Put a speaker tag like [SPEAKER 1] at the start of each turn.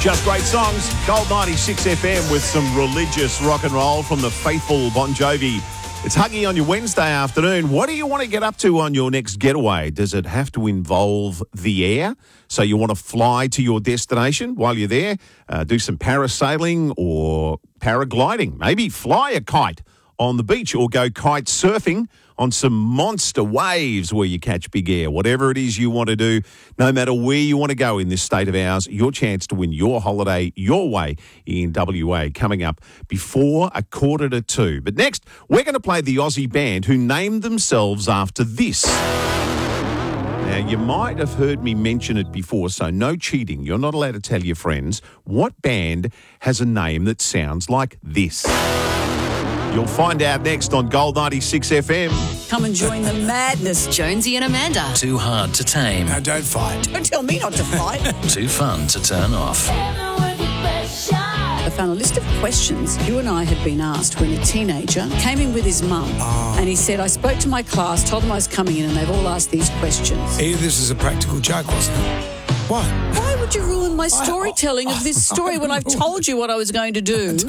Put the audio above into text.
[SPEAKER 1] Just great songs. Gold 96 FM with some religious rock and roll from the faithful Bon Jovi. It's Huggy on your Wednesday afternoon. What do you want to get up to on your next getaway? Does it have to involve the air? So you want to fly to your destination while you're there, do some parasailing or paragliding, maybe fly a kite on the beach or go kite surfing on some monster waves where you catch big air. Whatever it is you want to do, no matter where you want to go in this state of ours, your chance to win your holiday your way in WA coming up before 1:45. But next, we're going to play the Aussie band who named themselves after this. Now, you might have heard me mention it before, so no cheating. You're not allowed to tell your friends. What band has a name that sounds like this? You'll find out next on Gold 96 FM.
[SPEAKER 2] Come and join the madness.
[SPEAKER 3] Jonesy and Amanda.
[SPEAKER 4] Too hard to tame.
[SPEAKER 5] Now, don't fight.
[SPEAKER 2] Don't tell me not to fight.
[SPEAKER 4] Too fun to turn off.
[SPEAKER 2] I found a list of questions you and I had been asked when a teenager came in with his mum. And he said, I spoke to my class, told them I was coming in, and they've all asked these questions.
[SPEAKER 5] This is a practical joke, wasn't it? What?
[SPEAKER 2] Why would you ruin my storytelling of this story when I've told you what I was going to do?